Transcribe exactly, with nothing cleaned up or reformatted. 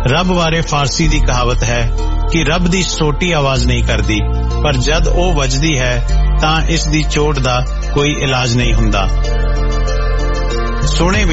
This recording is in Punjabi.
ਰੱਬ ਬਾਰੇ ਫਾਰਸੀ ਦੀ ਕਹਾਵਤ ਹੈ ਕਿ ਰੱਬ ਦੀ ਸੋਟੀ ਆਵਾਜ਼ ਨਹੀਂ ਕਰਦੀ, ਪਰ ਜਦ ਉਹ ਵੱਜਦੀ ਹੈ ਤਾਂ ਇਸ ਦੀ ਚੋਟ ਦਾ ਕੋਈ ਇਲਾਜ ਨਹੀਂ ਹੁੰਦਾ। ਸੋਹਣੇ